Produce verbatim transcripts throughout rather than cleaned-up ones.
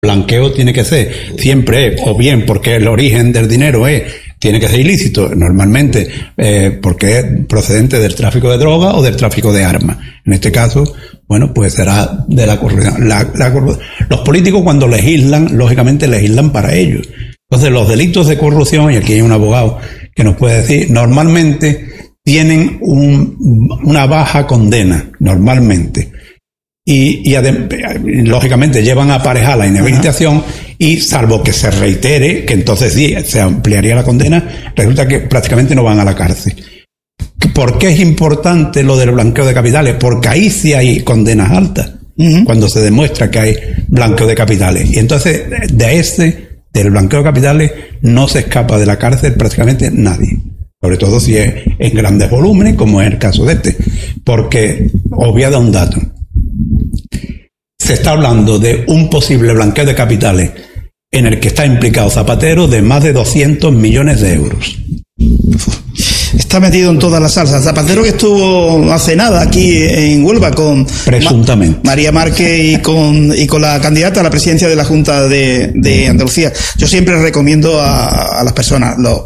blanqueo tiene que ser siempre, o bien porque el origen del dinero es, tiene que ser ilícito, normalmente eh, porque es procedente del tráfico de drogas o del tráfico de armas. En este caso, bueno, pues será de la corrupción. La, la, los políticos cuando legislan, lógicamente legislan para ellos. Entonces los delitos de corrupción, y aquí hay un abogado que nos puede decir, normalmente tienen un, una baja condena, normalmente. Y, y lógicamente llevan aparejada la inhabilitación. Ajá. Y salvo que se reitere, que entonces sí se ampliaría la condena, resulta que prácticamente no van a la cárcel. ¿Por qué es importante lo del blanqueo de capitales? Porque ahí sí hay condenas altas, uh-huh. cuando se demuestra que hay blanqueo de capitales. Y entonces de este, del blanqueo de capitales, no se escapa de la cárcel prácticamente nadie. Sobre todo si es en grandes volúmenes, como es el caso de este. Porque os voy a dar un dato. Se está hablando de un posible blanqueo de capitales en el que está implicado Zapatero de más de doscientos millones de euros. Está metido en toda la salsa. Zapatero, que estuvo hace nada aquí en Huelva con presuntamente Ma- María Márquez y con y con la candidata a la presidencia de la Junta de, de Andalucía. Yo siempre recomiendo a, a las personas, los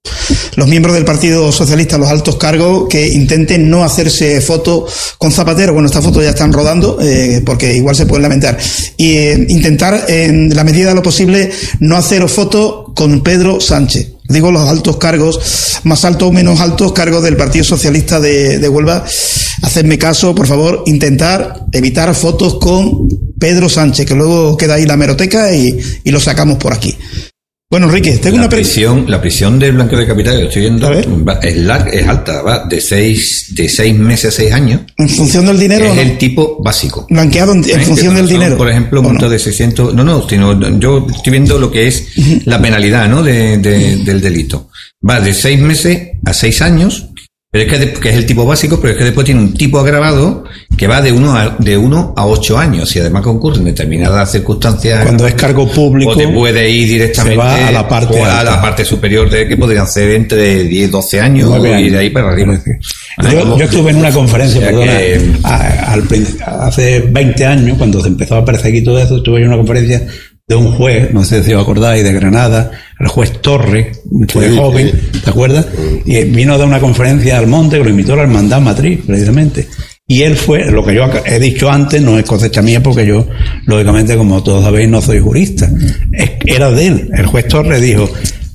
Los miembros del Partido Socialista, los altos cargos, que intenten no hacerse fotos con Zapatero. Bueno, estas fotos ya están rodando, eh, porque igual se pueden lamentar. Y eh, intentar, en la medida de lo posible, no hacer fotos con Pedro Sánchez. Digo los altos cargos, más altos o menos altos cargos del Partido Socialista de, de Huelva. Hacedme caso, por favor, intentar evitar fotos con Pedro Sánchez, que luego queda ahí la hemeroteca y, y lo sacamos por aquí. Bueno, Enrique, tengo la una prisión, la prisión del blanqueo de capitales, lo estoy viendo, va, es, larga, es alta, va de seis, de seis meses a seis años. ¿En función del dinero? Es ¿no? el tipo básico. Blanqueado en, en ¿Eh? función del son, dinero. Por ejemplo, multa no? de seiscientos, no, no, sino yo estoy viendo lo que es la penalidad, ¿no? De, de, del delito. Va de seis meses a seis años. Pero es que, de, que es el tipo básico, pero es que después tiene un tipo agravado que va de uno a, de uno a ocho años, y además concurre en determinadas circunstancias. Cuando es cargo público, o te puede ir directamente se va a la parte o a alta. La parte superior, de que podrían ser entre diez, doce años y de ahí para arriba. Yo, yo estuve en una conferencia, o sea, perdona, que, a, al, hace veinte años, cuando se empezó a perseguir todo eso, estuve en una conferencia de un juez, no sé si os acordáis, de Granada, el juez Torres, un juez sí, joven, sí. ¿te acuerdas? Y vino a dar una conferencia al Monte, que lo invitó a la Hermandad Matriz, precisamente. Y él fue, lo que yo he dicho antes, no es cosecha mía, porque yo, lógicamente, como todos sabéis, no soy jurista. Era de él. El juez Torres dijo,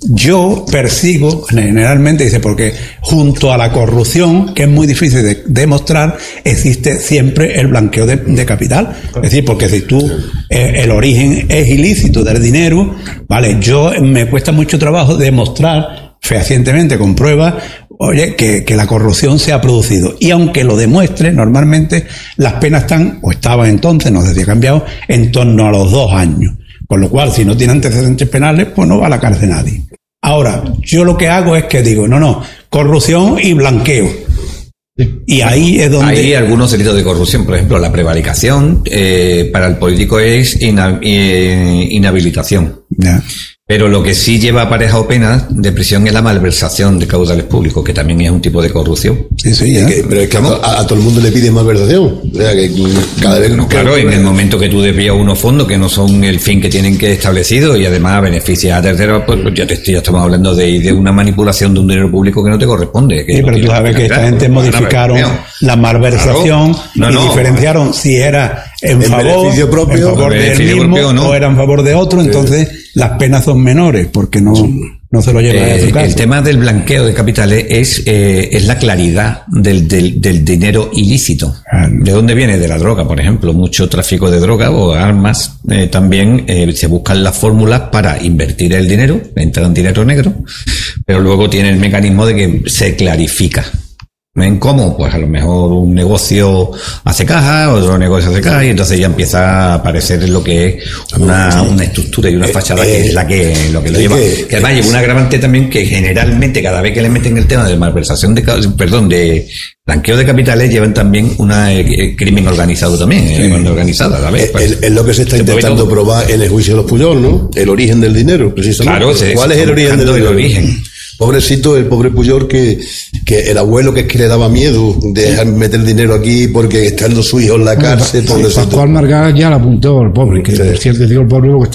yo persigo, generalmente, dice, porque junto a la corrupción, que es muy difícil de demostrar, existe siempre el blanqueo de, de capital. Es decir, porque si tú, eh, el origen es ilícito del dinero, vale, yo me cuesta mucho trabajo demostrar fehacientemente, con pruebas, oye, que, que la corrupción se ha producido. Y aunque lo demuestre, normalmente las penas están, o estaban entonces, no sé si ha cambiado, en torno a los dos años. Con lo cual, si no tiene antecedentes penales, pues no va a la cárcel nadie. Ahora, yo lo que hago es que digo, no, no, corrupción y blanqueo. Y ahí es donde... Hay algunos delitos de corrupción, por ejemplo, la prevaricación, eh, para el político es ina, eh, inhabilitación. Ya. Pero lo que sí lleva aparejado pena de prisión es la malversación de caudales públicos, que también es un tipo de corrupción. Sí, sí, es que, pero es que a, a todo el mundo le piden malversación. O sea, que cada vez... No, claro, en el momento que tú desvías unos fondos que no son el fin que tienen que establecido y además beneficias a terceros, pues ya, te, ya estamos hablando de, de una manipulación de un dinero público que no te corresponde. Que sí, no pero tú sabes que esta gente modificaron la malversación, claro. no, no, y diferenciaron si era en, en favor, beneficio propio, en favor del mismo propio, no. o era en favor de otro, sí. Entonces las penas son menores porque no, no se lo lleva eh, a su casa. El tema del blanqueo de capitales es, eh, es la claridad del, del, del dinero ilícito. Ah, no. ¿De dónde viene? De la droga, por ejemplo. Mucho tráfico de droga o armas. Eh, también eh, se buscan las fórmulas para invertir el dinero, entrar en dinero negro, pero luego tiene el mecanismo de que se clarifica. ¿Ven cómo? Pues a lo mejor un negocio hace caja, otro negocio hace caja, y entonces ya empieza a aparecer lo que es una, una estructura y una fachada eh, que es la que lo que lo lleva. Eh, que además lleva un agravante también, que generalmente cada vez que le meten el tema de malversación de perdón, de blanqueo de capitales, llevan también una eh, crimen organizado también, sí. eh, organizada, ¿sabes? Pues, es, es lo que se está se intentando probar en el juicio de los Puyol, ¿no? El origen del dinero, precisamente. Claro, se, ¿cuál es el origen del dinero? El origen. Pobrecito, el pobre Puyol, que, que el abuelo que es que le daba miedo de meter dinero aquí porque estando su hijo en la cárcel. Pascual Margall ya lo apuntó, el pobre, que sí. Por cierto, digo el pobre porque está